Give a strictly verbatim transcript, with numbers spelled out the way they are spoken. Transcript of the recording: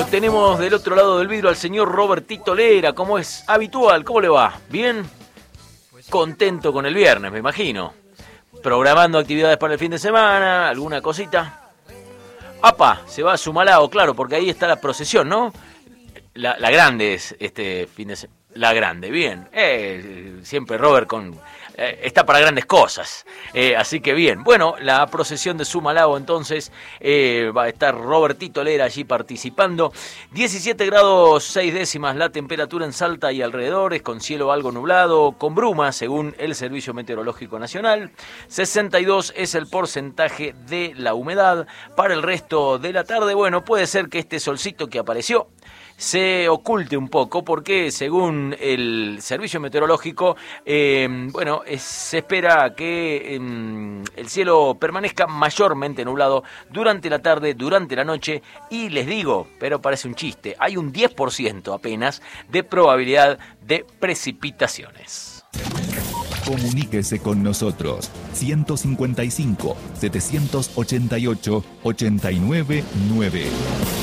Lo tenemos del otro lado del vidrio al señor Robertito Lera, como es habitual. ¿Cómo le va? ¿Bien? Contento con el viernes, me imagino. Programando actividades para el fin de semana, alguna cosita. ¡Apa! Se va a Sumalao, claro, porque ahí está la procesión, ¿no? La, la grande es este fin de semana. La grande, bien. Eh, siempre Robert con... Eh, está para grandes cosas, eh, así que bien. Bueno, la procesión de Sumalao entonces, eh, va a estar Robertito Lera allí participando. diecisiete grados seis décimas la temperatura en Salta y alrededores, con cielo algo nublado, con bruma según el Servicio Meteorológico Nacional. sesenta y dos es el porcentaje de la humedad. Para el resto de la tarde, bueno, puede ser que este solcito que apareció se oculte un poco porque según el Servicio Meteorológico, eh, bueno, es, se espera que eh, el cielo permanezca mayormente nublado durante la tarde, durante la noche y les digo, pero parece un chiste, hay un diez por ciento apenas de probabilidad de precipitaciones. Comuníquese con nosotros ciento cincuenta y cinco, setecientos ochenta y ocho, ochenta y nueve nueve.